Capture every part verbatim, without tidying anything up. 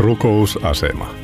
Rukousasema.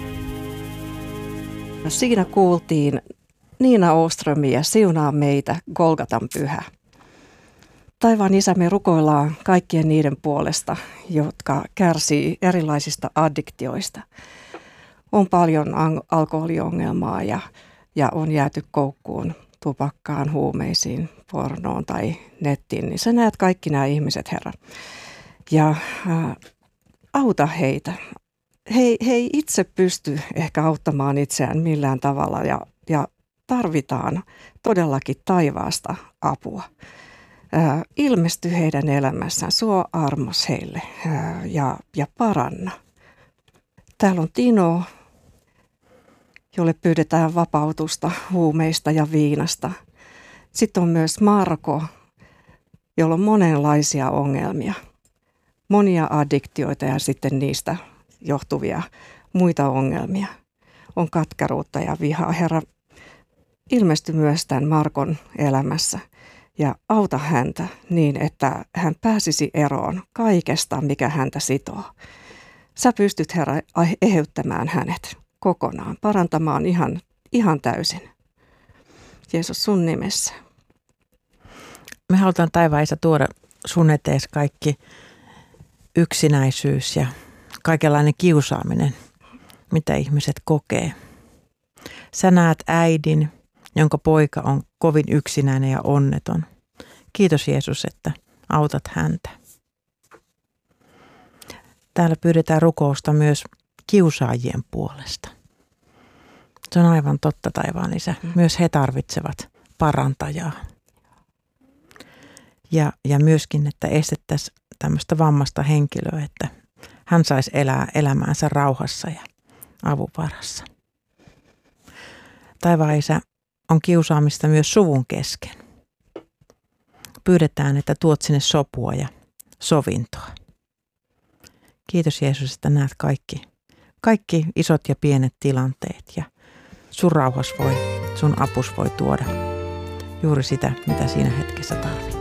Siinä kuultiin Niina Åströmiä Siunaa meitä, Golgatan pyhä. Taivaan Isä, me rukoillaan kaikkien niiden puolesta, jotka kärsii erilaisista addiktioista. On paljon alkoholiongelmaa ja, ja on jääty koukkuun tupakkaan, huumeisiin, pornoon tai nettiin. Niin sä näet kaikki nämä ihmiset, Herra. Ja ää, auta heitä. He, he ei itse pysty ehkä auttamaan itseään millään tavalla ja, ja tarvitaan todellakin taivaasta apua. Ää, ilmesty heidän elämässään, suo armos heille ää, ja, ja paranna. Täällä on Tino, jolle pyydetään vapautusta huumeista ja viinasta. Sitten on myös Marko, jolla on monenlaisia ongelmia, monia addiktioita ja sitten niistä johtuvia muita ongelmia. On katkeruutta ja vihaa. Herra, ilmesty myös tämän Markon elämässä ja auta häntä niin, että hän pääsisi eroon kaikesta, mikä häntä sitoo. Sä pystyt, Herra, eheyttämään hänet kokonaan, parantamaan ihan, ihan täysin. Jeesus, sun nimessä. Me halutaan, taivaan Isä, tuoda sun etees kaikki yksinäisyys ja kaikenlainen kiusaaminen, mitä ihmiset kokee. Sä näet äidin, jonka poika on kovin yksinäinen ja onneton. Kiitos Jeesus, että autat häntä. Täällä pyydetään rukousta myös kiusaajien puolesta. Se on aivan totta, taivaan Isä. Myös he tarvitsevat parantajaa. Ja, ja myöskin, että estettäisiin tämmöistä vammasta henkilöä, että hän saisi elää elämäänsä rauhassa ja avun varassa. Taivaan Isä, on kiusaamista myös suvun kesken. Pyydetään, että tuot sinne sopua ja sovintoa. Kiitos Jeesus, että näet kaikki, kaikki isot ja pienet tilanteet ja sun rauhas voi, sun apus voi tuoda juuri sitä, mitä siinä hetkessä tarvitsee.